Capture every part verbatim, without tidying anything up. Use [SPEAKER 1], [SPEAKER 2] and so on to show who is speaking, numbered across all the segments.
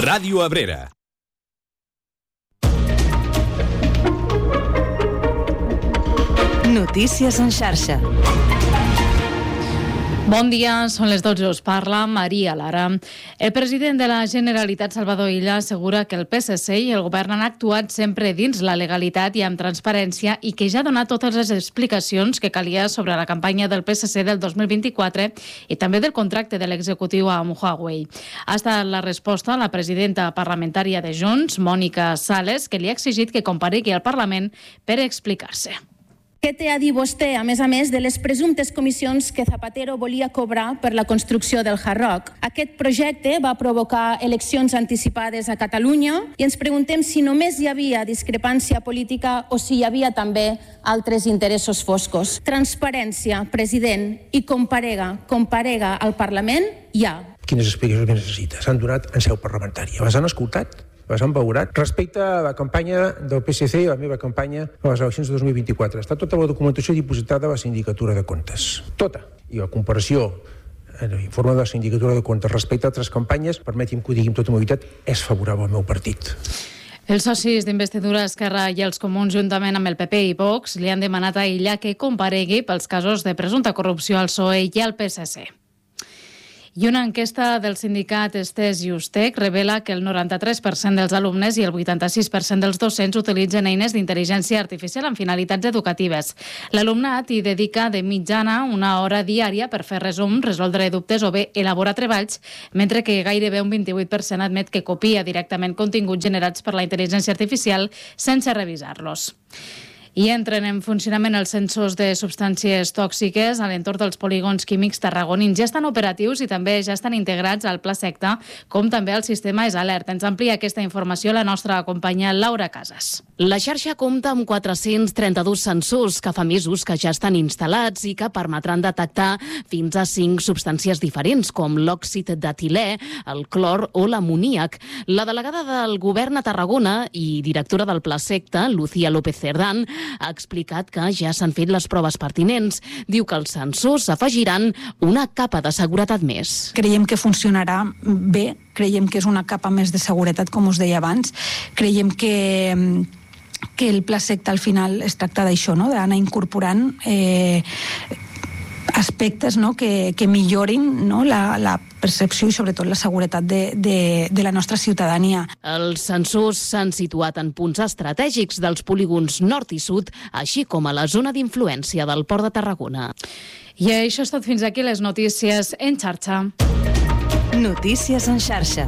[SPEAKER 1] Ràdio Abrera.
[SPEAKER 2] Notícies en xarxa.
[SPEAKER 3] Bon dia, són les dotze, us parla Maria Lara. El president de la Generalitat, Salvador Illa, assegura que el P S C i el govern han actuat sempre dins la legalitat i amb transparència i que ja ha donat totes les explicacions que calia sobre la campanya del P S C del dos mil vint-i-quatre i també del contracte de l'executiu amb Huawei. Ha estat la resposta a la presidenta parlamentària de Junts, Mònica Sales, que li ha exigit que comparegui al Parlament per explicar-se.
[SPEAKER 4] Què té a dir vostè, a més a més, de les presumptes comissions que Zapatero volia cobrar per la construcció del Hard Rock? Aquest projecte va provocar eleccions anticipades a Catalunya i ens preguntem si només hi havia discrepància política o si hi havia també altres interessos foscos. Transparència, president, i comparega, comparega al Parlament, ja.
[SPEAKER 5] Quines explicacions necessita? S'han donat en seu parlamentària. Les han escoltat? Les han valorat? Respecte a la campanya del P S C i la meva campanya a les eleccions de dos mil vint-i-quatre, està tota la documentació dipositada a la Sindicatura de Comptes. Tota. I la comparació en l'informe de la Sindicatura de Comptes respecte a altres campanyes, permeti'm que ho digui amb tota mobilitat, és favorable al meu partit.
[SPEAKER 3] Els socis d'investidura Esquerra i els Comuns, juntament amb el P P i Vox, li han demanat a Illa que comparegui pels casos de presumpta corrupció al P S O E i al P S C. I una enquesta del sindicat Estés i Ustec revela que el noranta-tres per cent dels alumnes i el vuitanta-sis per cent dels docents utilitzen eines d'intel·ligència artificial amb finalitats educatives. L'alumnat hi dedica de mitjana una hora diària per fer resum, resoldre dubtes o bé elaborar treballs, mentre que gairebé un vint-i-vuit per cent admet que copia directament continguts generats per la intel·ligència artificial sense revisar-los. I entren en funcionament els sensors de substàncies tòxiques a l'entorn dels polígons químics tarragonins. Ja estan operatius i també ja estan integrats al Pla Secta, com també el sistema És Alert. Ens amplia aquesta informació la nostra companya Laura Casas.
[SPEAKER 6] La xarxa compta amb quatre-cents trenta-dos sensors que fa mesos que ja estan instal·lats i que permetran detectar fins a cinc substàncies diferents, com l'òxid d'etilè, el clor o l'amoníac. La delegada del govern a Tarragona i directora del Pla Secta, Lucía López Cerdán, ha explicat que ja s'han fet les proves pertinents. Diu que els sensors afegiran una capa de seguretat més.
[SPEAKER 7] Creiem que funcionarà bé, creiem que és una capa més de seguretat, com us deia abans. Creiem que, que el Pla Secta al final es tracta d'això, no? D'anar incorporant eh, aspectes, no? que, que millorin, no? la, la percepció i sobretot la seguretat de, de, de la nostra ciutadania.
[SPEAKER 6] Els sensors s'han situat en punts estratègics dels polígons nord i sud, així com a la zona d'influència del Port de Tarragona.
[SPEAKER 3] I això és tot fins aquí les notícies en xarxa.
[SPEAKER 2] Notícies en xarxa.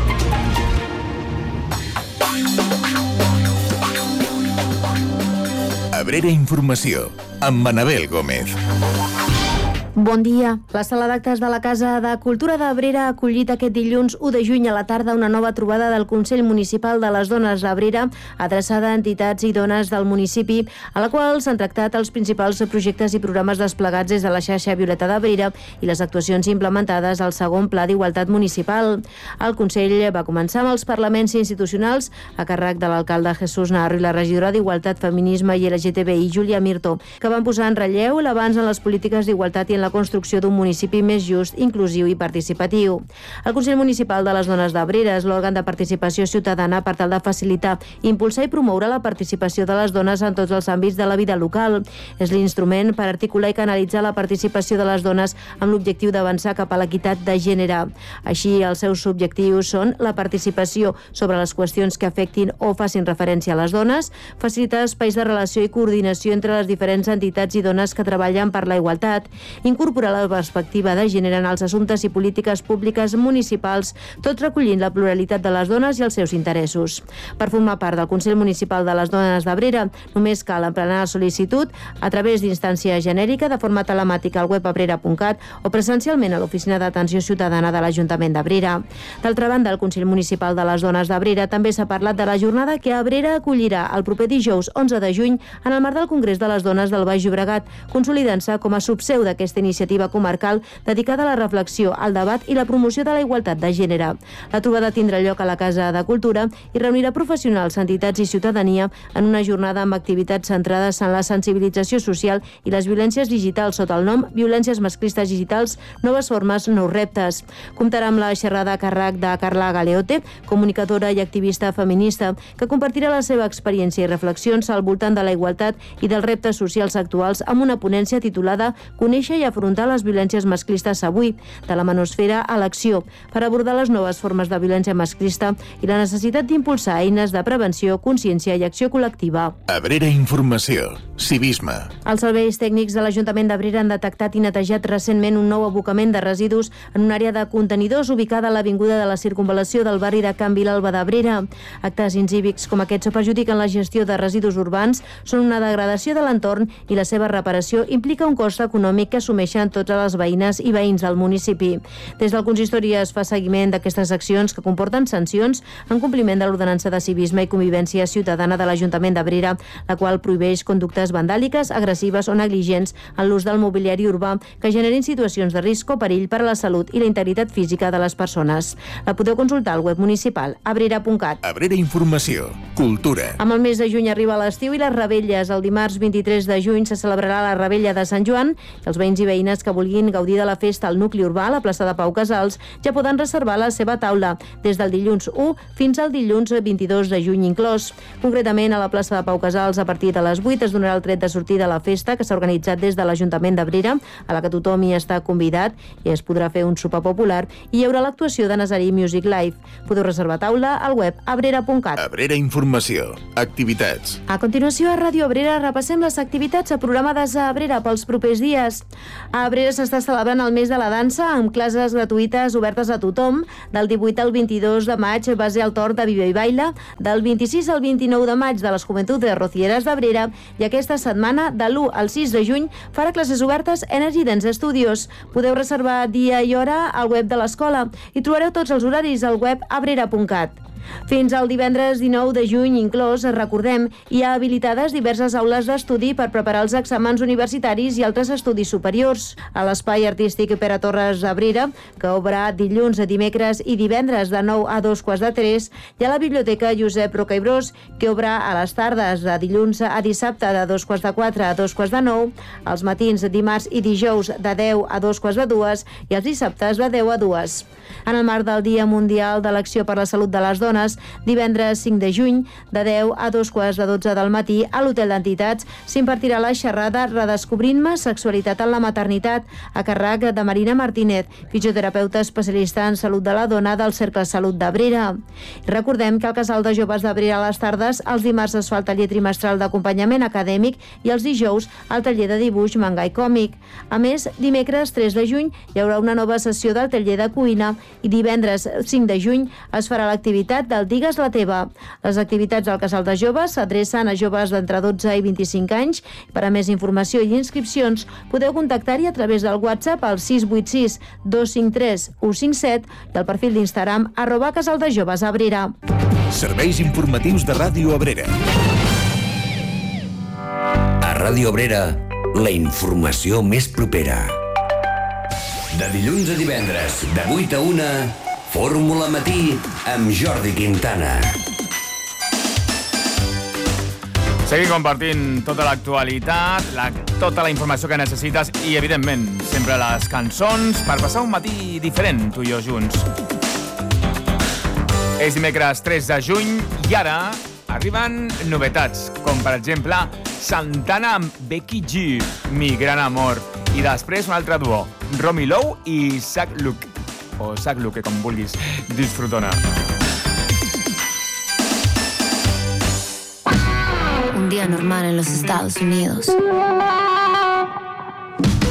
[SPEAKER 1] Abrera Informació, amb Manabel Gómez.
[SPEAKER 8] Bon dia. La sala d'actes de la Casa de Cultura d'Abrera ha acollit aquest dilluns u de juny a la tarda una nova trobada del Consell Municipal de les Dones d'Abrera, adreçada a entitats i dones del municipi, a la qual s'han tractat els principals projectes i programes desplegats des de la xarxa Violeta d'Abrera i les actuacions implementades al segon Pla d'Igualtat Municipal. El Consell va començar amb els parlaments institucionals a càrrec de l'alcalde Jesús Narro i la regidora d'Igualtat, Feminisme i L G T B I, Júlia Mirto, que van posar en relleu l'avanç en les polítiques d'igualtat i en la construcció d'un municipi més just, inclusiu i participatiu. El Consell Municipal de les Dones d'Abrera és l'òrgan de participació ciutadana per tal de facilitar, impulsar i promoure la participació de les dones en tots els àmbits de la vida local. És l'instrument per articular i canalitzar la participació de les dones amb l'objectiu d'avançar cap a l'equitat de gènere. Així, els seus objectius són la participació sobre les qüestions que afectin o facin referència a les dones, facilitar espais de relació i coordinació entre les diferents entitats i dones que treballen per la igualtat, incorporar la perspectiva de gènere en els assumptes i polítiques públiques municipals, tot recollint la pluralitat de les dones i els seus interessos. Per formar part del Consell Municipal de les Dones d'Abrera, només cal emplenar la sol·licitud a través d'instància genèrica de forma telemàtica al web abrera punt cat o presencialment a l'Oficina d'Atenció Ciutadana de l'Ajuntament d'Abrera. D'altra banda, el Consell Municipal de les Dones d'Abrera també s'ha parlat de la jornada que Abrera acollirà el proper dijous onze de juny en el marc del Congrés de les Dones del Baix Llobregat, consolidant-se com a subseu d'aquesta iniciativa comarcal dedicada a la reflexió, al debat i la promoció de la igualtat de gènere. La trobada tindrà lloc a la Casa de Cultura i reunirà professionals, entitats i ciutadania en una jornada amb activitats centrades en la sensibilització social i les violències digitals sota el nom Violències masclistes digitals, noves formes, nous reptes. Comptarà amb la xerrada a càrrec de Carla Galeote, comunicadora i activista feminista, que compartirà la seva experiència i reflexions al voltant de la igualtat i dels reptes socials actuals amb una ponència titulada Conèixer i afrontar les violències masclistes avui, de la manosfera a l'acció, per abordar les noves formes de violència masclista i la necessitat d'impulsar eines de prevenció, consciència i acció col·lectiva.
[SPEAKER 1] Abrera Informació. Civisme.
[SPEAKER 8] Els serveis tècnics de l'Ajuntament d'Abrera han detectat i netejat recentment un nou abocament de residus en una àrea de contenidors ubicada a l'avinguda de la Circunvalació del barri de Can Vilalba d'Abrera. Actes incívics com aquests perjudiquen la gestió de residus urbans, són una degradació de l'entorn i la seva reparació implica un cost econòmic que assumeixen totes les veïnes i veïns del municipi. Des del consistori es fa seguiment d'aquestes accions que comporten sancions en compliment de l'ordenança de civisme i convivència ciutadana de l'Ajuntament d'Abrera, la qual prohibeix conductes vandàliques, agressives o negligents en l'ús del mobiliari urbà que generin situacions de risc o perill per a la salut i la integritat física de les persones. La podeu consultar al web municipal abrera punt cat.
[SPEAKER 1] Abrera Informació. Cultura.
[SPEAKER 8] Amb el mes de juny arriba l'estiu i les revetlles. El dimarts vint-i-tres de juny se celebrarà la Revetlla de Sant Joan i els veïns i veïnes que vulguin gaudir de la festa al nucli urbà, a la plaça de Pau Casals, ja poden reservar la seva taula des del dilluns u fins al dilluns vint-i-dos de juny inclòs. Concretament, a la plaça de Pau Casals, a partir de les vuit es donarà el tret de sortida a la festa que s'ha organitzat des de l'Ajuntament d'Abrera, a la que tothom hi està convidat i es podrà fer un sopar popular i hi haurà l'actuació de Nazarí Music Live. Podeu reservar taula al web abrera punt cat.
[SPEAKER 1] Abrera Informació. Activitats.
[SPEAKER 8] A continuació, a Ràdio Abrera repassem les activitats programades a Abrera pels propers dies. A Abrera s'està celebrant el mes de la dansa amb classes gratuïtes obertes a tothom. Del divuit al vint-i-dos de maig va ser el torn de Viva i Baila, del vint-i-sis al vint-i-nou de maig de les Joventudes Rocieres d'Abrera i aquesta setmana, de l'u al sis de juny, farà classes obertes Energy Dance Studios. Podeu reservar dia i hora al web de l'escola i trobareu tots els horaris al web abrera punt cat. Fins al divendres dinou de juny inclòs, recordem, hi ha habilitades diverses aules d'estudi per preparar els exàmens universitaris i altres estudis superiors. A l'Espai Artístic Pere Torres d'Abrera, que obre dilluns, dimecres i divendres de nou a dos quarts de tres, hi ha la Biblioteca Josep Roca i Bros, que obre a les tardes de dilluns a dissabte de dos quarts de quatre a dos quarts de nou, els matins dimarts i dijous de deu a dos quarts de dues i els dissabtes de deu a dues. En el marc del Dia Mundial de l'Acció per la Salut de les Dones, divendres cinc de juny, de deu a dos quarts de dotze del matí, a l'Hotel d'Entitats, s'impartirà la xerrada Redescobrint-me sexualitat en la maternitat, a càrrec de Marina Martínez, fisioterapeuta especialista en salut de la dona del Cercle Salut d'Abrera. Recordem que al Casal de Joves d'Abrera a les tardes, els dimarts es fa el taller trimestral d'acompanyament acadèmic i els dijous el taller de dibuix, manga i còmic. A més, dimecres tres de juny hi haurà una nova sessió del taller de cuina i divendres cinc de juny es farà l'activitat del Digues la teva. Les activitats del Casal de Joves s'adrecen a joves d'entre dotze i vint-i-cinc anys. Per a més informació i inscripcions podeu contactar-hi a través del WhatsApp al sis vuit sis dos cinc tres u cinc set i al perfil d'Instagram arroba Casal de Joves Abrera.
[SPEAKER 1] Serveis informatius de Ràdio Abrera.
[SPEAKER 9] A Ràdio Abrera, la informació més propera. De dilluns a divendres, de vuit a una, Fórmula Matí amb Jordi Quintana.
[SPEAKER 10] Seguim compartint tota l'actualitat, la, tota la informació que necessites i, evidentment, sempre les cançons per passar un matí diferent, tu i jo junts. És dimecres tres de juny i ara arriben novetats, com per exemple Santana amb Becky G, Mi gran amor, i després un altre duo, Romy Lowe i Zach Luke, o Zach Luke, com vulguis, disfrutona.
[SPEAKER 11] Un día normal en los Estados Unidos.